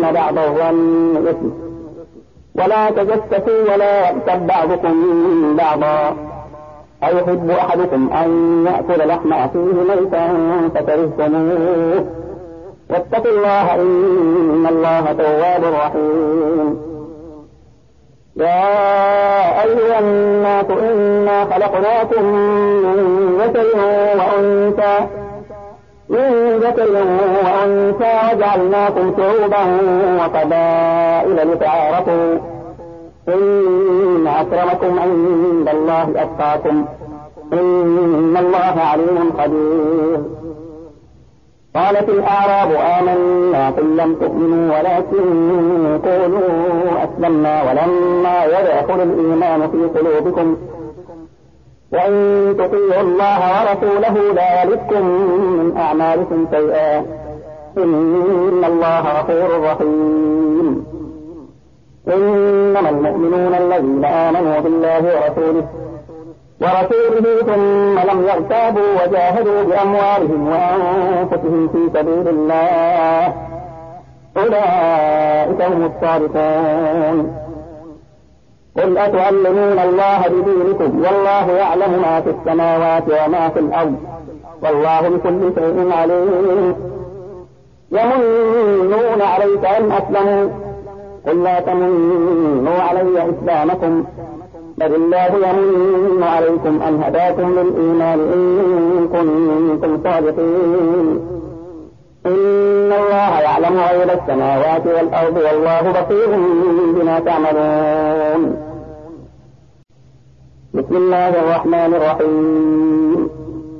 إن بعض الظن إثم ولا تجسسوا ولا يغتب بعضكم بعضا أيحب أحدكم أن يأكل لحم أخيه ميتا فكرهتموه واتقوا الله إن الله تواب رحيم. يا أيها الناس إنا خلقناكم من ذكر وأنثى وجعلناكم شعوبا وقبائل لتعارفوا إن أكرمكم عند الله أتقاكم إن الله عليم خبير. قالت الأعراب آمنا قل لم تؤمنوا ولكن قولوا أسلمنا ولما يدخل الإيمان في قلوبكم وإن تطيعوا الله ورسوله لا يلدكم من أعمالكم شيئا إن الله غفور رحيم. إنما المؤمنون الذين آمنوا بالله ورسوله ثم لم يرتابوا وجاهدوا بأموالهم وأنفسهم في سبيل الله أولئك هم الصادقون. قل أتعلمون الله بدينكم والله يعلم ما في السماوات وما في الأرض والله بكل شيء عليم. يمنون عليك أن أسلموا قل لا تمنوا علي إسلامكم بل الله يمن عليكم أن هداكم للإيمان إن كنتم صادقين. إن الله يعلم غيب السماوات والأرض والله بصير بما تعملون. بسم الله الرحمن الرحيم.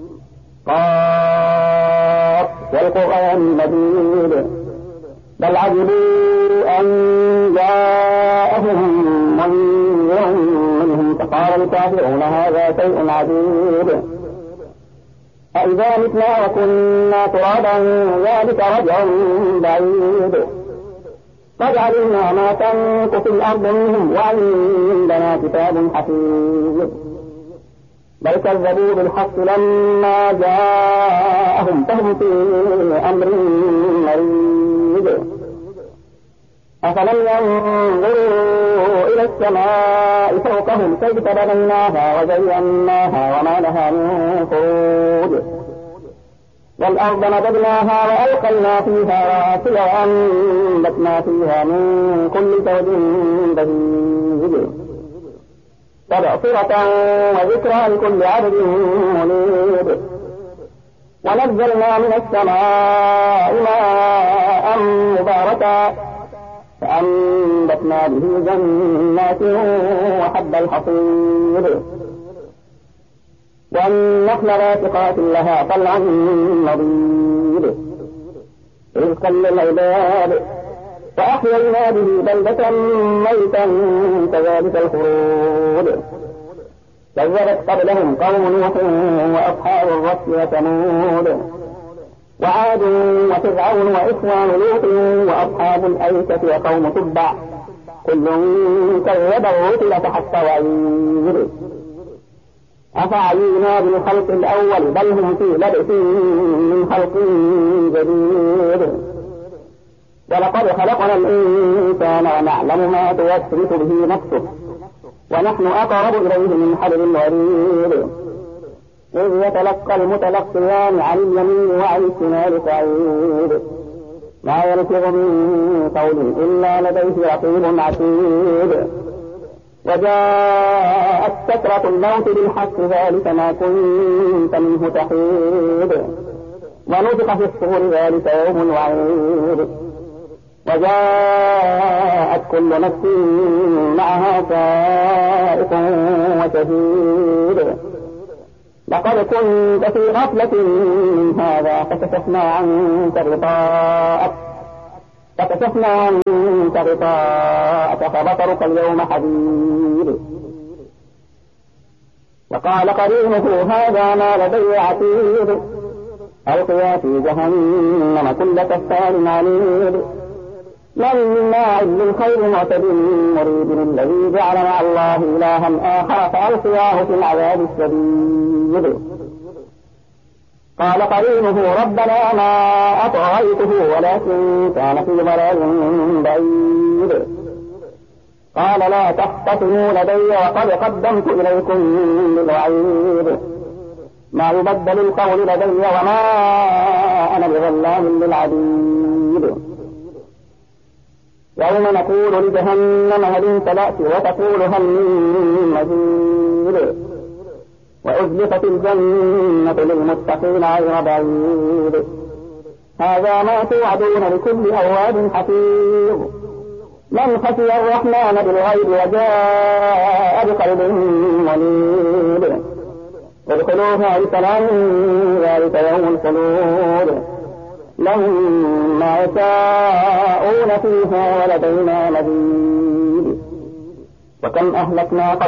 قاف والقرآن المجيد بل عجبوا أن جاءهم منذر منهم فقال الكافرون هذا شيء عجيب أإذا متنا وكنا ترابا ذلك رجع بعيد قد علمنا ما تنقص الأرض منهم وعندنا كتاب حفيظ بل كذبوا بالحق لما جاءهم فهم في أمر مريض أفلم ينظروا إلى السماء فوقهم كيف بنيناها وزيناها وما لها من فروج والأرض مددناها وألقينا فيها رواسي وأنبتنا فيها من كل زوج بهيج تبصرة وذكرى لكل عبد منيب ونزلنا من السماء ماء مباركا فأنبتنا به جنات وحب الحصيد والنخل باسقات لها طلع نضيد رزقا للعباد فأحيينا به بلدة ميتا كذلك الخروج كذبت قبلهم قوم نوح وأصحاب الرس وثمود وعاد وفرعون وإخوان لوط وأصحاب الأيكة وقوم تبع كل كذب الرسل فحق وعيد أفعينا بالخلق الأول بل هم في لبس من خلق جديد ولقد خلقنا الإنسان ونعلم ما توسوس به نفسه ونحن أقرب إليه من حبل الوريد إذ يتلقى المتلقيان عن اليمين وعن الشمال قعيد ما يلفظ من قول إلا لديه رقيب عتيد وجاءت سكرة الموت بالحق ذلك ما كنت منه تحيد ونفخ في الصور ذلك يوم الوعيد وجاءت كل نفس معها سائق وشهيد لقد كنت في غفلة من هذا فكشفنا عنك غطاءك فبصرك اليوم حديد وقال قرينه هذا ما لدي عتيد ألقيا في جهنم كل كفار عنيد مناع للخير معتد مريد الذي جعل مع الله إلها آخر فألقياه في العذاب الشديد قال قرينه ربنا ما أطغيته ولكن كان في ضلال بعيد. قال لا تختصموا لدي وقد قدمت إليكم بالوعيد. ما يبدل القول لدي وما أنا بظلام للعبيد. يوم نقول لجهنم هل امتلأت وتقول هل من مزيد. وأزلفت الجنة للمتقين غير بعيد. هذا ما توعدون لكل أواب حفيظ. من خشي الرحمن بالغيب وجاء بقلب منيب. ادخلوها بسلام ذلك يوم الخلود. لهم ما يشاءون فيها ولدينا مزيد. وكم أهلكنا